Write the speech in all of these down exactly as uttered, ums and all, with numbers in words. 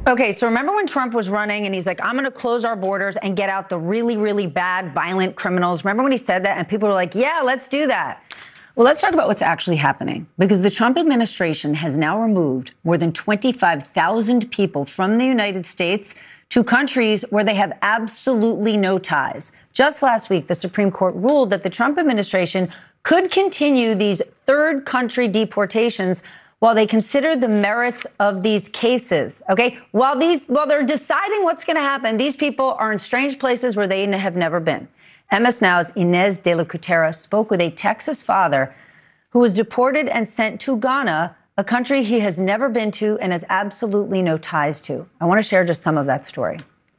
Okay, so remember when Trump was running and he's like, I'm going to close our borders and get out the really, really bad, violent criminals? Remember when he said that? And people were like, yeah, let's do that. Well, let's talk about what's actually happening, because the Trump administration has now removed more than twenty-five thousand people from the United States to countries where they have absolutely no ties. Just last week, the Supreme Court ruled that the Trump administration could continue these third country deportations while they consider the merits of these cases. Okay, while these while they're deciding what's going to happen, these people are in strange places where they have never been. M S Now's Inez de la Cuetara spoke with a Texas father who was deported and sent to Ghana, a country he has never been to and has absolutely no ties to. I want to share just some of that story.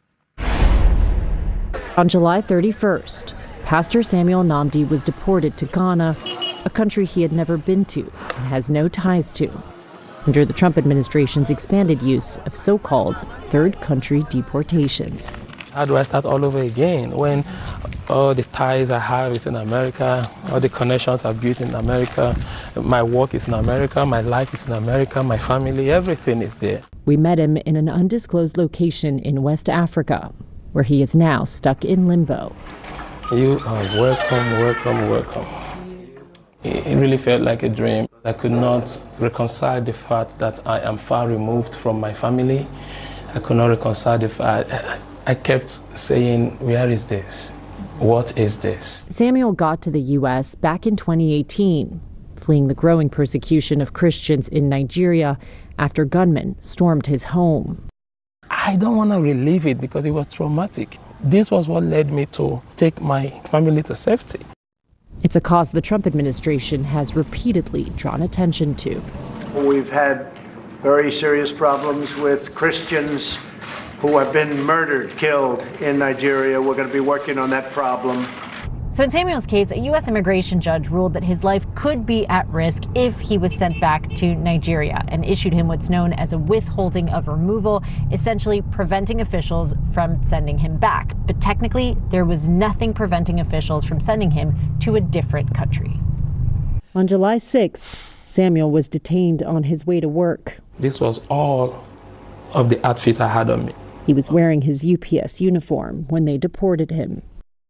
On July thirty-first, Pastor Samuel Nnamdi was deported to Ghana, a country he had never been to and has no ties to, under the Trump administration's expanded use of so-called third country deportations. How do I start all over again when all the ties I have is in America, all the connections are built in America, my work is in America, my life is in America, my family, everything is there. We met him in an undisclosed location in West Africa, where he is now stuck in limbo. You are welcome, welcome, welcome. It really felt like a dream. I could not reconcile the fact that I am far removed from my family. I could not reconcile the fact. I kept saying, where is this? What is this? Samuel got to the U S back in twenty eighteen, fleeing the growing persecution of Christians in Nigeria after gunmen stormed his home. I don't want to relive it because it was traumatic. This was what led me to take my family to safety. It's a cause the Trump administration has repeatedly drawn attention to. We've had very serious problems with Christians who have been murdered, killed in Nigeria. We're going to be working on that problem. So in Samuel's case, a U S immigration judge ruled that his life could be at risk if he was sent back to Nigeria and issued him what's known as a withholding of removal, essentially preventing officials from sending him back. But technically, there was nothing preventing officials from sending him to a different country. On July sixth, Samuel was detained on his way to work. This was all of the outfit I had on me. He was wearing his U P S uniform when they deported him.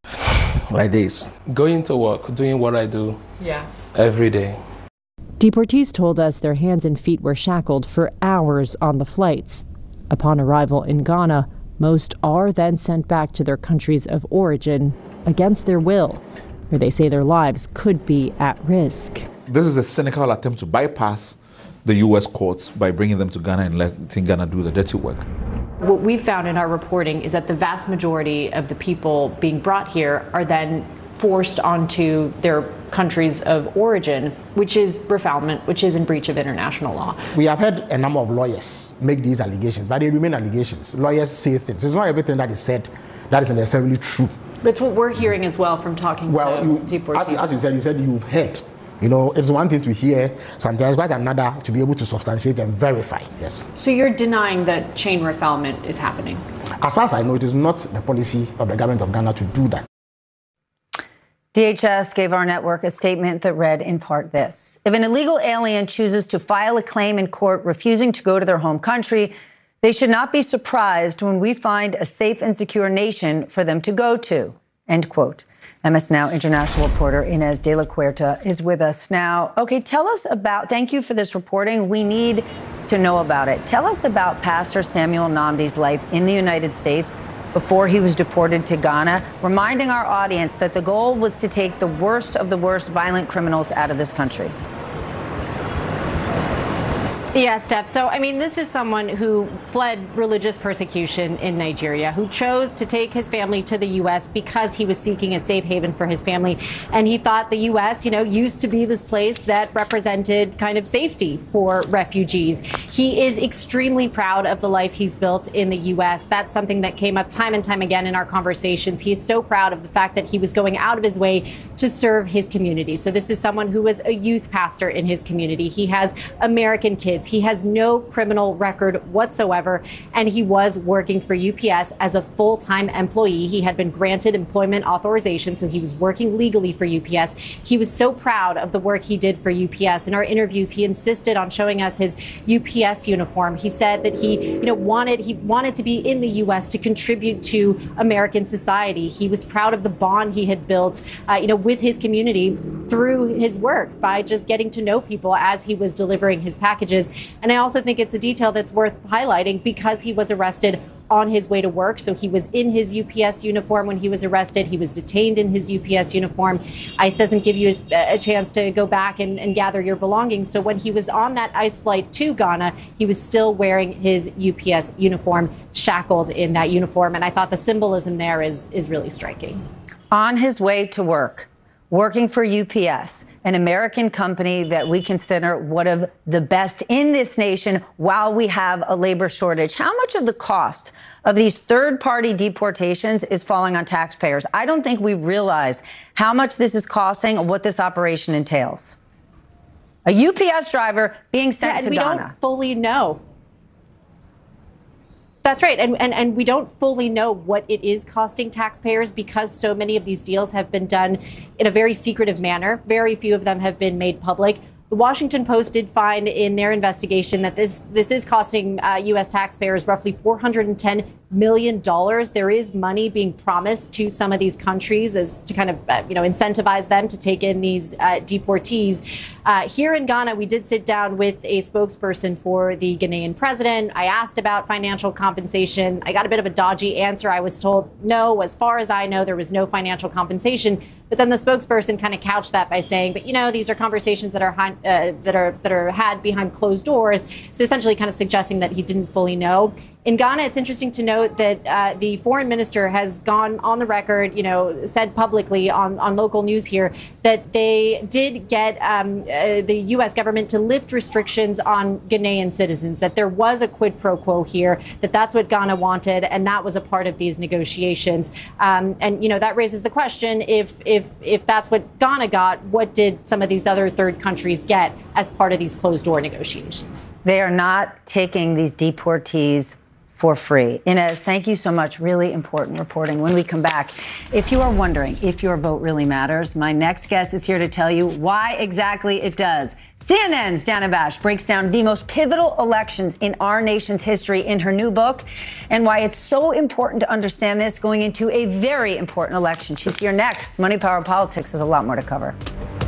Like this, going to work, doing what I do yeah. every day. Deportees told us their hands and feet were shackled for hours on the flights. Upon arrival in Ghana, most are then sent back to their countries of origin against their will, where they say their lives could be at risk. This is a cynical attempt to bypass the U S courts by bringing them to Ghana and letting Ghana do the dirty work. What we've found in our reporting is that the vast majority of the people being brought here are then forced onto their countries of origin, which is refoulement, which is in breach of international law. We have had a number of lawyers make these allegations, but they remain allegations. Lawyers say things. It's not everything that is said that is necessarily true. That's what we're hearing as well from talking well, to you, deportees. As, as you said, you said you've heard. You know, it's one thing to hear sometimes, but another to be able to substantiate and verify, yes. So you're denying that chain refoulement is happening? As far as I know, it is not the policy of the government of Ghana to do that. D H S gave our network a statement that read in part this: if an illegal alien chooses to file a claim in court refusing to go to their home country, they should not be surprised when we find a safe and secure nation for them to go to, end quote. M S Now international reporter Inez de la Cuetara is with us now. Okay, tell us about, thank you for this reporting. We need to know about it. Tell us about Pastor Samuel Nnamdi's life in the United States before he was deported to Ghana, reminding our audience that the goal was to take the worst of the worst violent criminals out of this country. Yeah, Steph. So, I mean, this is someone who fled religious persecution in Nigeria, who chose to take his family to the U S because he was seeking a safe haven for his family. And he thought the U S, you know, used to be this place that represented kind of safety for refugees. He is extremely proud of the life he's built in the U S. That's something that came up time and time again in our conversations. He's so proud of the fact that he was going out of his way to serve his community. So this is someone who was a youth pastor in his community. He has American kids. Patriots. He has no criminal record whatsoever, and he was working for U P S as a full-time employee. He had been granted employment authorization, so he was working legally for U P S. He was so proud of the work he did for U P S. In our interviews, he insisted on showing us his U P S uniform. He said that he, you know, wanted he wanted to be in the U S to contribute to American society. He was proud of the bond he had built, uh, you know, with his community through his work by just getting to know people as he was delivering his packages. And I also think it's a detail that's worth highlighting because he was arrested on his way to work. So he was in his U P S uniform when he was arrested. He was detained in his U P S uniform. ICE doesn't give you a, a chance to go back and, and gather your belongings. So when he was on that ICE flight to Ghana, he was still wearing his U P S uniform, shackled in that uniform. And I thought the symbolism there is, is really striking. On his way to work, working for U P S, an American company that we consider one of the best in this nation while we have a labor shortage. How much of the cost of these third-party deportations is falling on taxpayers? I don't think we realize how much this is costing and what this operation entails. A U P S driver being sent yeah, and to we Ghana. Don't fully know. That's right. And, and and we don't fully know what it is costing taxpayers because so many of these deals have been done in a very secretive manner. Very few of them have been made public. The Washington Post did find in their investigation that this this is costing uh, U S taxpayers roughly four hundred ten million dollars. There is money being promised to some of these countries as to kind of, uh, you know, incentivize them to take in these uh, deportees. Uh, here in Ghana, we did sit down with a spokesperson for the Ghanaian president. I asked about financial compensation. I got a bit of a dodgy answer. I was told, no, as far as I know, there was no financial compensation. But then the spokesperson kind of couched that by saying, but, you know, these are conversations that are uh, that are that are had behind closed doors. So essentially kind of suggesting that he didn't fully know. In Ghana, it's interesting to note that uh, the foreign minister has gone on the record, you know, said publicly on, on local news here that they did get um, uh, the U S government to lift restrictions on Ghanaian citizens, that there was a quid pro quo here, that that's what Ghana wanted, and that was a part of these negotiations. Um, and, you know, that raises the question, if, if, if that's what Ghana got, what did some of these other third countries get as part of these closed door negotiations? They are not taking these deportees for free. Inez, thank you so much. Really important reporting. When we come back, if you are wondering if your vote really matters, my next guest is here to tell you why exactly it does. C N N's Dana Bash breaks down the most pivotal elections in our nation's history in her new book and why it's so important to understand this going into a very important election. She's here next. Money, Power, Politics. There's a lot more to cover.